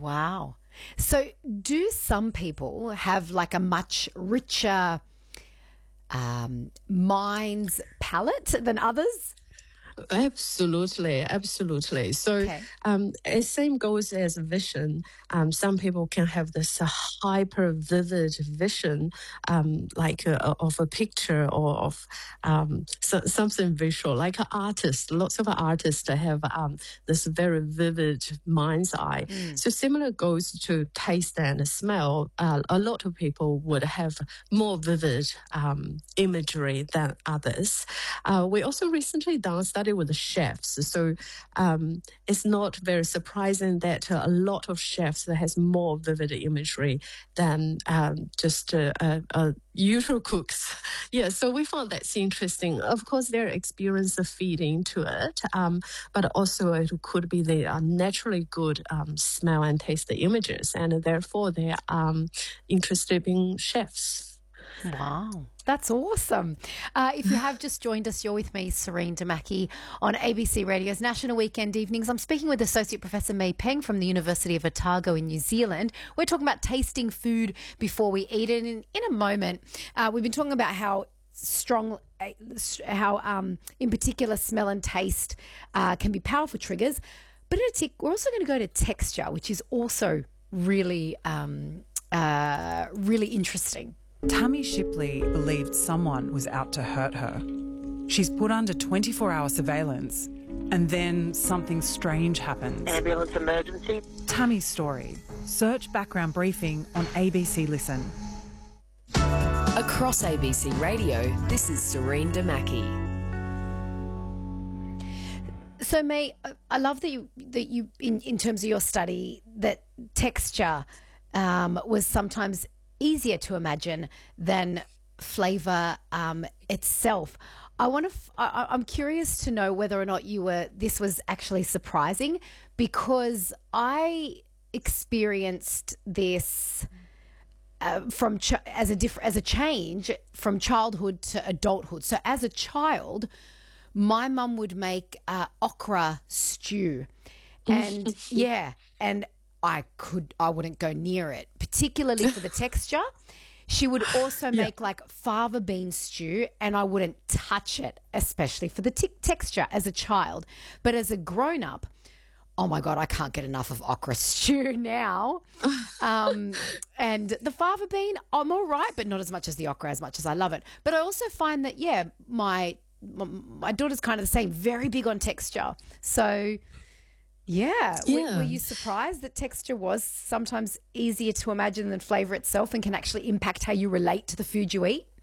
wow. So do some people have like a much richer mind's palate than others? Absolutely, absolutely. So, Okay. it same goes as vision. Some people can have this hyper vivid vision, of a picture or of something visual, like an artist. Lots of artists have this very vivid mind's eye. So, similar goes to taste and smell. A lot of people would have more vivid imagery than others. We also recently done a study with the chefs. So it's not very surprising that a lot of chefs that has more vivid imagery than just usual cooks. Yeah, so we found that's interesting. Of course, their experience of feeding to it, but also it could be they are naturally good smell and taste the images, and therefore they are interested in chefs. Wow, that's awesome. If you have just joined us, you're with me, Serene Damaki, on ABC Radio's National Weekend Evenings. I'm speaking with Associate Professor May Peng from the University of Otago in New Zealand. We're talking about tasting food before we eat it. And in a moment, we've been talking about how in particular smell and taste can be powerful triggers. But we're also going to go to texture, which is also really, really interesting. Tammy Shipley believed someone was out to hurt her. She's put under 24-hour surveillance, and then something strange happens. Ambulance emergency. Tammy's story. Search background briefing on ABC Listen. Across ABC Radio, this is Serene Damaki. So, May, I love that you in terms of your study, that texture was sometimes easier to imagine than flavour itself. I'm curious to know whether or not this was actually surprising, because I experienced this as a change from childhood to adulthood. So as a child, my mum would make okra stew, and and I wouldn't go near it, particularly for the texture. She would also make like fava bean stew, and I wouldn't touch it, especially for the texture as a child. But as a grown up, oh my God, I can't get enough of okra stew now. And the fava bean, I'm all right, but not as much as the okra, as much as I love it. But I also find that, my daughter's kind of the same, very big on texture. So... Yeah. Were you surprised that texture was sometimes easier to imagine than flavour itself, and can actually impact how you relate to the food you eat?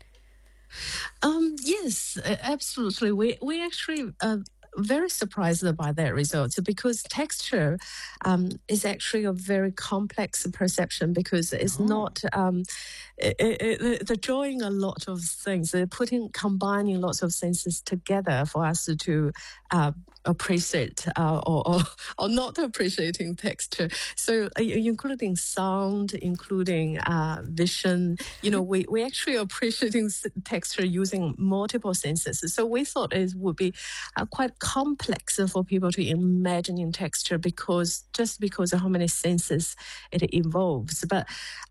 Yes, absolutely. We actually very surprised by that result, because texture is actually a very complex perception, because it's not they're drawing a lot of things. They're combining lots of senses together for us to appreciate or not appreciating texture. So including sound, including vision, we actually appreciating texture using multiple senses. So we thought it would be quite complex for people to imagine in texture, because of how many senses it involves. But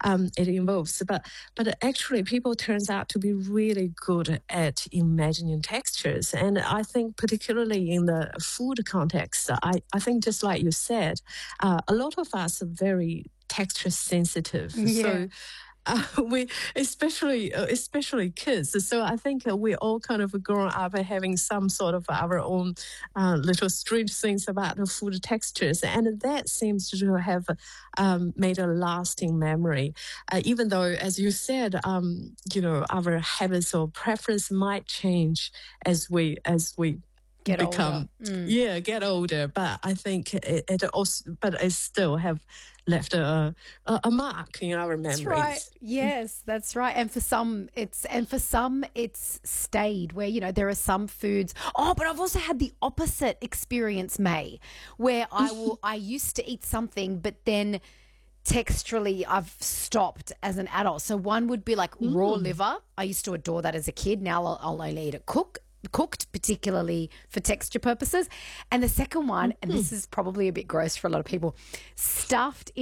actually people turns out to be really good at imagining textures. And I think particularly in the food context, I think just like you said, a lot of us are very texture sensitive. Yeah. So we, especially kids. So I think we all kind of grown up having some sort of our own little strange things about the food textures, and that seems to have made a lasting memory. Even though, as you said, our habits or preference might change as we Get older. But I think it still have left a mark in our memories. That's right. Yes, that's right. And for some it's stayed, where there are some foods. Oh, but I've also had the opposite experience, May, where I used to eat something, but then texturally I've stopped as an adult. So one would be like raw liver. I used to adore that as a kid. Now I'll only eat it cooked, particularly for texture purposes. And the second one, and this is probably a bit gross for a lot of people, stuffed